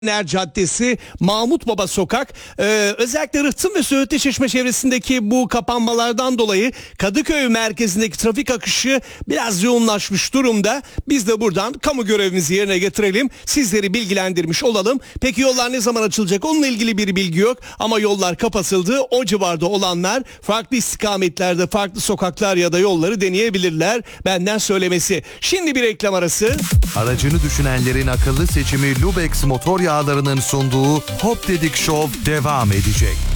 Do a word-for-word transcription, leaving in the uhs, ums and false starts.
Ner Caddesi, Mahmut Baba Sokak, ee, özellikle Rıhtım ve Söğütlü Çeşme çevresindeki bu kapanmalardan dolayı Kadıköy merkezindeki trafik akışı biraz yoğunlaşmış durumda. Biz de buradan kamu görevimizi yerine getirelim, sizleri bilgilendirmiş olalım. Peki yollar ne zaman açılacak? Onunla ilgili bir bilgi yok ama yollar kapatıldı. O civarda olanlar farklı istikametlerde, farklı sokaklar ya da yolları deneyebilirler. Benden söylemesi. Şimdi bir reklam arası. Aracını düşünenlerin akıllı seçimi Lubex motor yağlarının sunduğu Hop Dedik Show devam edecek.